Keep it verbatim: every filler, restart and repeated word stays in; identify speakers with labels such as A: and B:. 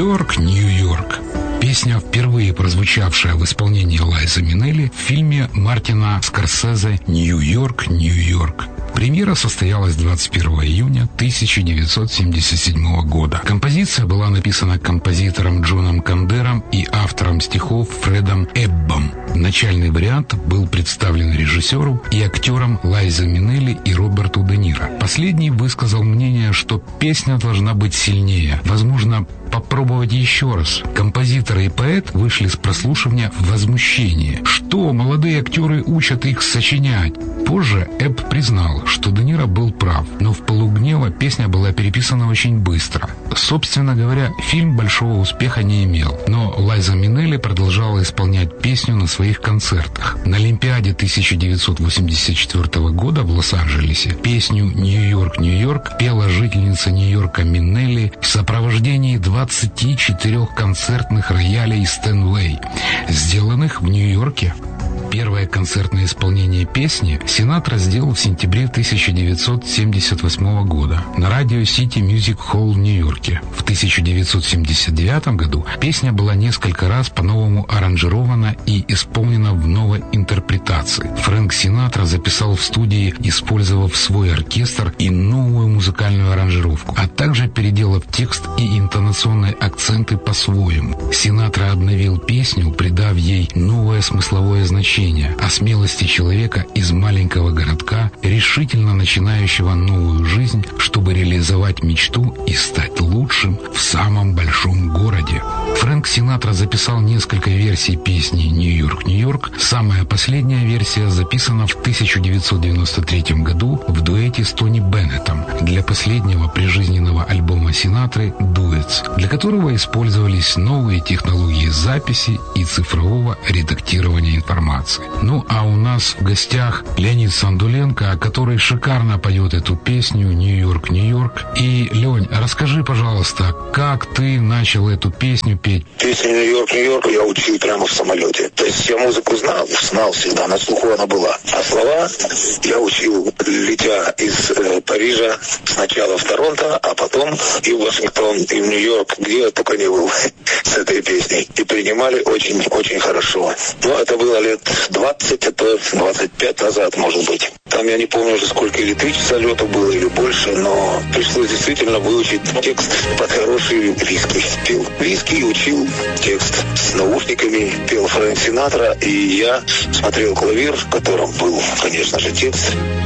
A: Нью-Йорк, Нью-Йорк. Песня, впервые прозвучавшая в исполнении Лайзы Минелли в фильме Мартина Скорсезе «Нью-Йорк, Нью-Йорк». Премьера состоялась двадцать первого июня тысяча девятьсот семьдесят седьмого года. Композиция была написана композитором Джоном Кондером и автором стихов Фредом Эббом. Начальный вариант был представлен режиссеру и актерам Лайзе Минелли и Роберту Де Ниро. Последний высказал мнение, что песня должна быть сильнее, возможно, попробовать еще раз. Композитор и поэт вышли с прослушивания в возмущении. Что молодые актеры учат их сочинять? Позже Эбб признал, что Де Ниро был прав, но в пылу гнева песня была переписана очень быстро. Собственно говоря, фильм большого успеха не имел, но Лайза Минелли продолжала исполнять песню на своих концертах. На Олимпиаде тысяча девятьсот восемьдесят четвёртого года в Лос-Анджелесе песню «Нью-Йорк, Нью-Йорк» пела жительница Нью-Йорка Минелли в сопровождении двадцати четырёх концертных роялей Стэнвей, сделанных в Нью-Йорке. Первое концертное исполнение песни Синатра сделал в сентябре тысяча девятьсот семьдесят восьмого года на радио City Music Hall в Нью-Йорке. В тысяча девятьсот семьдесят девятом году песня была несколько раз по-новому аранжирована и исполнена в новой интерпретации. Фрэнк Синатра записал в студии, использовав свой оркестр и новую музыкальную аранжировку, а также переделав текст и интонационные акценты по-своему. Синатра обновил песню, придав ей новое смысловое значение о смелости человека из маленького городка, решительно начинающего новую жизнь, чтобы реализовать мечту и стать лучшим в самом большом городе. Фрэнк Синатра записал несколько версий песни «Нью-Йорк, Нью-Йорк». Самая последняя версия записана в тысяча девятьсот девяносто третьем году в дуэте с Тони Беннетом для последнего прижизненного альбома Синатры «Дуэтс», для которого использовались новые технологии записи и цифрового редактирования информации. Ну, а у нас в гостях Леонид Сандуленко, который шикарно поет эту песню «Нью-Йорк, Нью-Йорк». И, Лень, расскажи, пожалуйста, как ты начал эту песню петь?
B: Песню «Нью-Йорк, Нью-Йорк» я учил прямо в самолете. То есть я музыку знал, знал всегда, на слуху она была. А слова я учил, летя из э, Парижа сначала в Торонто, а потом и в Вашингтон, и в Нью-Йорк, где я только не был с этой песней. И принимали очень-очень хорошо. Но это было лет двадцать, а то двадцать пять назад, может быть. Там я не помню уже сколько, или три часа лета было, или больше, но пришлось действительно выучить текст под хороший виски. Пил виски и учил текст. С наушниками пел Фрэнк Синатра, и я смотрел клавир, в котором был, конечно же, текст.